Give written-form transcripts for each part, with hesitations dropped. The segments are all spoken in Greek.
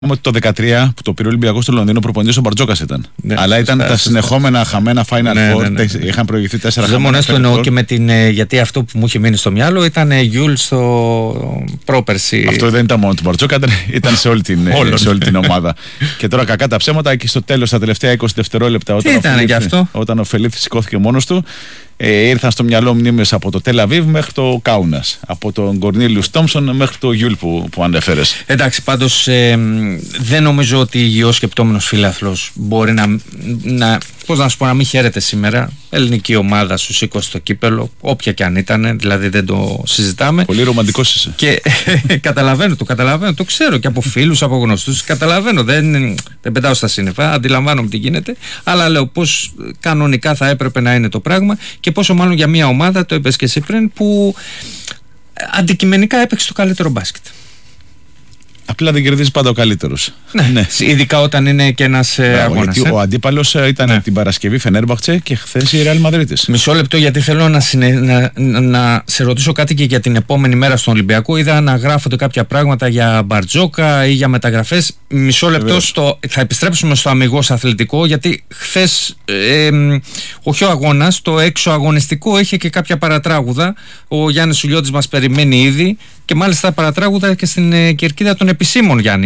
Ότι το 2013 που το πήρε ο Ολυμπιακός στο Λονδίνο, προπονητής ο Μπαρτζόκας ήταν. Ναι, αλλά ήταν τα συνεχόμενα χαμένα Final Four. Είχαν προηγηθεί 4 χαμένα. Δεν μόνο το εννοώ και με την. Γιατί αυτό που μου είχε μείνει στο μυαλό ήταν Γιούλ στο πρόπερση. Αυτό δεν ήταν μόνο του Μπαρτζόκα, ήταν σε όλη την ομάδα. Και τώρα κακά τα ψέματα και στο τέλος, στα τελευταία 20 δευτερόλεπτα, όταν ο Φελίθ σηκώθηκε μόνος του, ήρθαν στο μυαλό μνήμες από το Τελαβίβ μέχρι το Κάουνας, από τον Κορνίλιους Τόμψον μέχρι το Γιούλ που ανέφερες. Εντάξει, πάντως δεν νομίζω ότι υγιώς σκεπτόμενος φίλαθλος μπορεί να μην χαίρεται σήμερα. Ελληνική ομάδα σου σήκωσε το κύπελο, όποια και αν ήταν, δηλαδή δεν το συζητάμε. Πολύ ρομαντικός είσαι. Και καταλαβαίνω, το ξέρω και από φίλους, από γνωστούς, καταλαβαίνω, δεν πετάω στα σύννεφα, αντιλαμβάνομαι τι γίνεται, αλλά λέω πώς κανονικά θα έπρεπε να είναι το πράγμα και πόσο μάλλον για μια ομάδα, το είπες και εσύ πριν, που αντικειμενικά έπαιξε το καλύτερο μπάσκετ. Απλά δεν κερδίζει πάντα ο καλύτερος. Ναι. Ειδικά όταν είναι και ένας αγώνας. Γιατί ο αντίπαλος ήταν την Παρασκευή Φενέρμπαχτσε και χθες η Ρεάλ Μαδρίτης. Μισό λεπτό, γιατί θέλω να σε ρωτήσω κάτι και για την επόμενη μέρα στον Ολυμπιακό. Είδα να γράφονται κάποια πράγματα για Μπαρτζόκα ή για μεταγραφές. Μισό λεπτό, θα επιστρέψουμε στο αμιγώς αθλητικό, γιατί χθες όχι ο αγώνας, το έξω αγωνιστικό είχε και κάποια παρατράγουδα. Ο Γιάννης Σουλιώτης μας περιμένει ήδη. Και μάλιστα παρατράγουδα και στην κερκίδα των επισήμων, Γιάννη,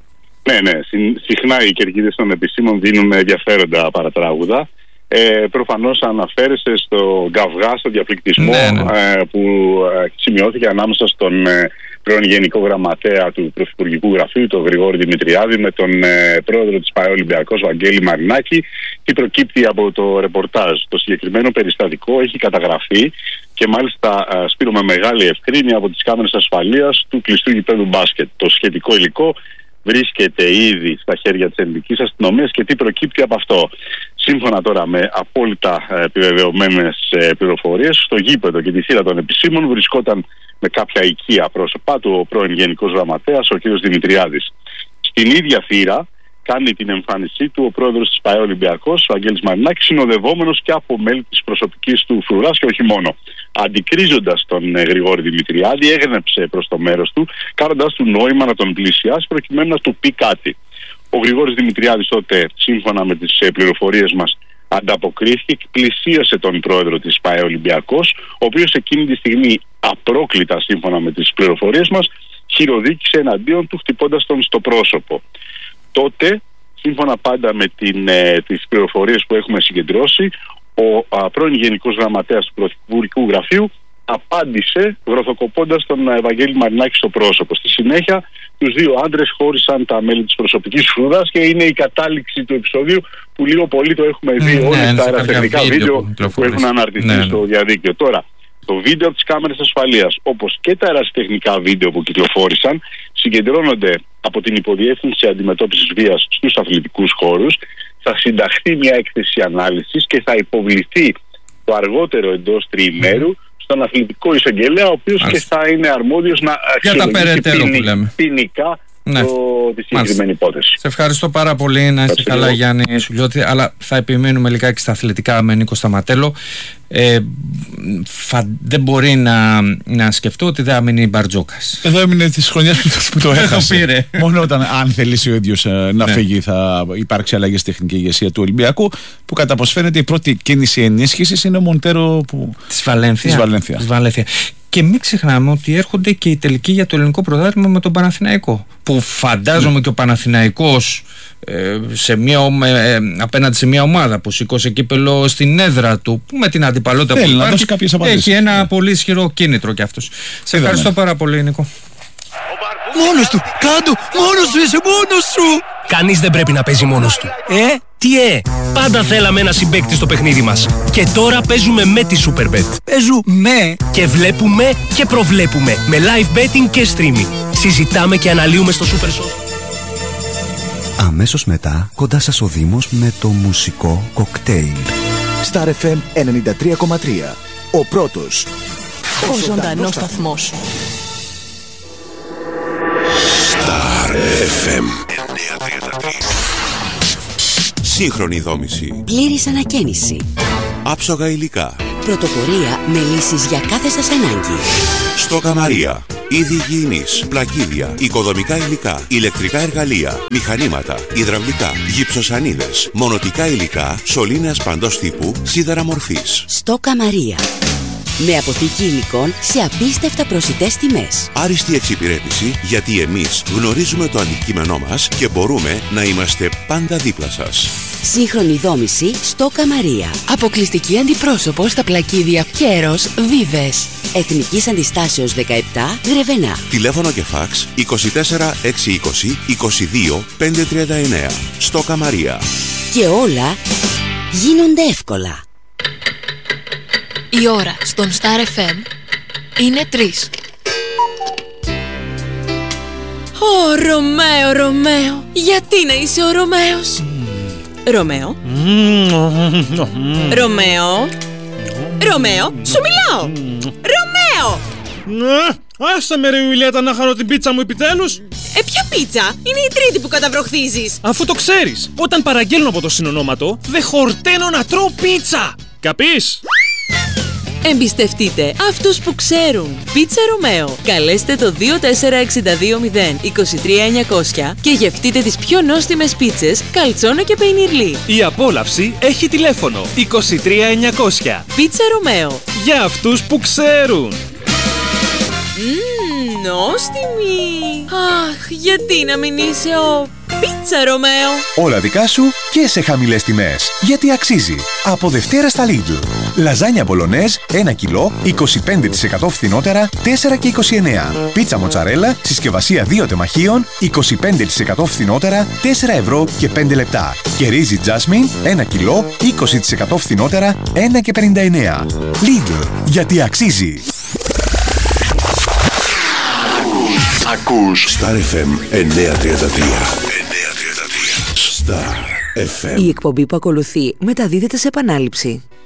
Ναι. Συχνά οι κερκίδες των επισήμων δίνουν ενδιαφέροντα παρατράγουδα. Προφανώς αναφέρεσαι στο γκαυγά, στο διαφλικτισμό που σημειώθηκε ανάμεσα στον πρώην Γενικό Γραμματέα του Πρωθυπουργικού Γραφείου, τον Γρηγόρη Δημητριάδη, με τον πρόεδρο της ΠΑΕ Ολυμπιακός, Βαγγέλη Μαρινάκη. Τι προκύπτει από το ρεπορτάζ? Το συγκεκριμένο περιστατικό έχει καταγραφεί και μάλιστα, Σπύρο, με μεγάλη ευκρίνεια από τις κάμερες ασφαλείας του κλειστού γηπέδου μπάσκετ. Το σχετικό υλικό βρίσκεται ήδη στα χέρια της ελληνικής αστυνομίας και τι προκύπτει από αυτό? Σύμφωνα τώρα με απόλυτα επιβεβαιωμένες πληροφορίες, στο γήπεδο και τη θύρα των επισήμων βρισκόταν με κάποια οικία πρόσωπά του ο πρώην Γενικός Γραμματέας, ο κ. Δημητριάδης. Στην ίδια θύρα κάνει την εμφάνισή του ο πρόεδρος της ΠΑΕ Ολυμπιακός, ο Βαγγέλης Μαρινάκης, συνοδευόμενος και από μέλη της προσωπικής του φρουράς και όχι μόνο. Αντικρίζοντας τον Γρηγόρη Δημητριάδη, έγνεψε προς το μέρος του, κάνοντας του νόημα να τον πλησιάσει προκειμένου να του πει κάτι. Ο Γρηγόρης Δημητριάδης τότε, σύμφωνα με τις πληροφορίες μας, ανταποκρίθηκε και πλησίασε τον πρόεδρο της ΠΑΕ Ολυμπιακός, ο οποίος εκείνη τη στιγμή απρόκλητα, σύμφωνα με τις πληροφορίες μας, χειροδίκησε εναντίον του, χτυπώντας τον στο πρόσωπο. Τότε, σύμφωνα πάντα με τις πληροφορίες που έχουμε συγκεντρώσει, ο πρώην Γενικός Γραμματέας του Πρωθυπουργικού Γραφείου απάντησε γροθοκοπώντας τον Ευαγγέλη Μαρινάκη στο πρόσωπο. Στη συνέχεια, τους δύο άντρες χώρισαν τα μέλη της προσωπικής φρουράς και είναι η κατάληξη του επεισοδίου που λίγο πολύ το έχουμε δει όλοι τα αεραστεχνικά βίντεο που έχουν αναρτηθεί στο διαδίκτυο. Τώρα, το βίντεο από τις κάμερες ασφαλείας, όπως και τα αεραστεχνικά βίντεο που κυκλοφόρησαν, συγκεντρώνονται από την Υποδιεύθυνση Αντιμετώπισης Βίας στους αθλητικούς χώρους. Θα συνταχθεί μια έκθεση ανάλυσης και θα υποβληθεί το αργότερο εντός τριημέρου στον αθλητικό εισαγγελέα, ο οποίος και θα είναι αρμόδιος να αξιολογήσει ποινικά τη συγκεκριμένη υπόθεση. Σε ευχαριστώ πάρα πολύ, να είσαι καλά, Γιάννη Σουλιώτη, αλλά θα επιμείνουμε λιγάκι στα αθλητικά με Νίκο Σταματέλο. Δεν μπορεί να σκεφτώ ότι δεν έμεινε η Μπαρτζόκας. Εδώ έμεινε τις χρονιές που το έχασε. Μόνο αν θελήσει ο ίδιος να φύγει θα υπάρξει αλλαγή στη τεχνική ηγεσία του Ολυμπιακού, που κατά πως φαίνεται η πρώτη κίνηση ενίσχυσης είναι ο Μοντέρο της Βαλένθια. Και μην ξεχνάμε ότι έρχονται και οι τελικοί για το ελληνικό πρωτάθλημα με τον Παναθηναϊκό, που φαντάζομαι και ο Παναθηναϊκός απέναντι σε μια ομάδα που σηκώσε κύπελο στην έδρα του, που με την αντιπαλότητα που υπάρχει, έχει ένα πολύ ισχυρό κίνητρο κι αυτός. Σε ευχαριστώ πάρα πολύ, Νίκο. Μόνος του! Κάντο! Μόνος σου! Είσαι μόνος σου! Κανείς δεν πρέπει να παίζει μόνος του. Τι πάντα θέλαμε ένα συμπαίκτη στο παιχνίδι μας. Και τώρα παίζουμε με τη Superbet. Παίζουμε και βλέπουμε και προβλέπουμε με live betting και streaming. Συζητάμε και αναλύουμε στο Super Show. Αμέσως μετά, κοντά σας ο Δήμος με το μουσικό κοκτέιλ. Star FM 93,3. Ο πρώτος. Ο ζωντανός σταθμός. Star FM 93. Σύγχρονη δόμηση. Πλήρης ανακαίνιση. Άψογα υλικά. Πρωτοπορία με λύσεις για κάθε σας ανάγκη. Στο Καμαρία. είδη υγιεινής, πλακίδια, οικοδομικά υλικά, ηλεκτρικά εργαλεία, μηχανήματα, υδραυλικά, γυψοσανίδες, μονοτικά υλικά, σωλήνες παντός τύπου, σίδερα μορφής. Στόκα Μαρία. Με αποθήκη υλικών σε απίστευτα προσιτές τιμές. Άριστη εξυπηρέτηση, γιατί εμείς γνωρίζουμε το αντικείμενό μας και μπορούμε να είμαστε πάντα δίπλα σας. Σύγχρονη δόμηση Στόκα Μαρία. Αποκλειστική αντιπρόσωπο στα πλακίδια Κέρος Βίβες. Εθνικής Αντιστάσεως 17, Γρεβενά. Τηλέφωνο και φάξ 24 620 22 539. Στόκα Μαρία. Και όλα γίνονται εύκολα. Η ώρα στον Star FM είναι 3. Ω, Ρωμαίο, γιατί να είσαι ο Ρωμαίος? Ρωμαίο. Ρωμαίο, σου μιλάω. Ρωμαίο! Άσε με ρε Ιουλιέτα να χαρώ την πίτσα μου επιτέλους. Ποια πίτσα? Είναι η τρίτη που καταβροχθίζεις. Αφού το ξέρεις, όταν παραγγέλνω από το συνονόματο, δεν χορταίνω να τρώω πίτσα. Καπείς? Εμπιστευτείτε αυτούς που ξέρουν. Πίτσα Ρωμαίο. Καλέστε το 2462 23900 και γευτείτε τις πιο νόστιμες πίτσες καλτσόνο και πεϊνιρλί. Η απόλαυση έχει τηλέφωνο 23900. Πίτσα Ρωμαίο. Για αυτούς που ξέρουν. Νόστιμη. Αχ, γιατί να μην είσαι ο Πίτσα Ρωμαίο. Όλα δικά σου και σε χαμηλές τιμές. Γιατί αξίζει. Από Δευτέρα στα Lidl. Λαζάνια μπολονέζ 1 κιλό 25% φθηνότερα 4,29. Πίτσα μοτσαρέλα συσκευασία 2 τεμαχίων 25% φθηνότερα 4 ευρώ και 5 λεπτά. Και ρύζι τζάσμιν 1 κιλό 20% φθηνότερα 1,59. Lidl. Γιατί αξίζει. Ακούς Star FM 933. Star FM. Η εκπομπή που ακολουθεί μεταδίδεται σε επανάληψη.